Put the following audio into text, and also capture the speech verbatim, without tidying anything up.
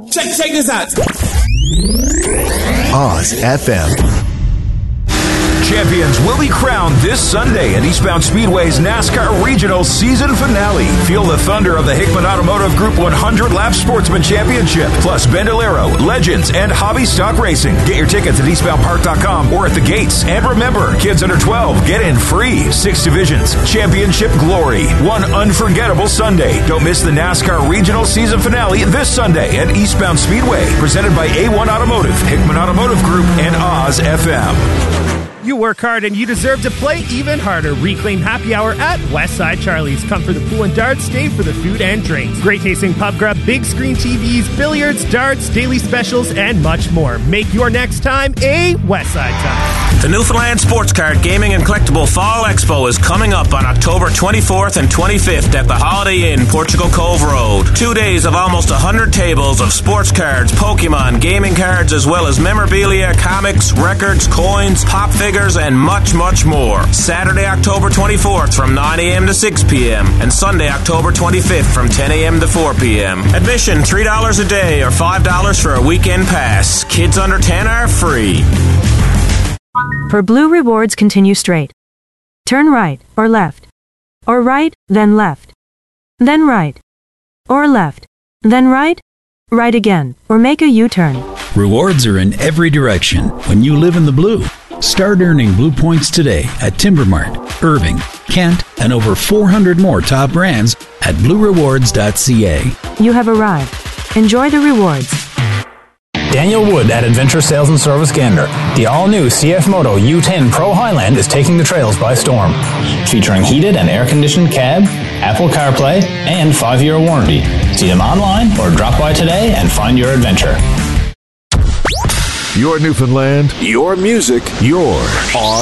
Check, check this out. Oz F M. Champions will be crowned this Sunday at Eastbound Speedway's NASCAR Regional Season Finale. Feel the thunder of the Hickman Automotive Group one hundred Lap Sportsman Championship, plus Bandolero, Legends, and Hobby Stock Racing. Get your tickets at eastbound park dot com or at the gates. And remember, kids under twelve get in free. Six divisions, championship glory. One unforgettable Sunday. Don't miss the NASCAR Regional Season Finale this Sunday at Eastbound Speedway. Presented by A one Automotive, Hickman Automotive Group, and Oz F M. You work hard and you deserve to play even harder. Reclaim Happy Hour at Westside Charlie's. Come for the pool and darts, stay for the food and drinks. Great tasting pub grub, big screen T Vs, billiards, darts, daily specials, and much more. Make your next time a Westside time. The Newfoundland Sports Card Gaming and Collectible Fall Expo is coming up on October twenty-fourth and twenty-fifth at the Holiday Inn, Portugal Cove Road. Two days of almost one hundred tables of sports cards, Pokemon, gaming cards, as well as memorabilia, comics, records, coins, pop figures, and much, much more. Saturday, October twenty-fourth from nine a.m. to six p.m. and Sunday, October twenty-fifth from ten a.m. to four p.m. Admission three dollars a day or five dollars for a weekend pass. Kids under ten are free. For Blue Rewards, continue straight. Turn right or left. Or right, then left. Then right. Or left. Then right. Right again. Or make a U-turn. Rewards are in every direction when you live in the blue. Start earning Blue Points today at Timbermart, Irving, Kent, and over four hundred more top brands at blue rewards dot c a. You have arrived. Enjoy the rewards. Daniel Wood at Adventure Sales and Service Gander. The all-new C F Moto U ten Pro Highland is taking the trails by storm. Featuring heated and air-conditioned cab, Apple CarPlay, and five-year warranty. See them online or drop by today and find your adventure. Your Newfoundland, your music, your Oz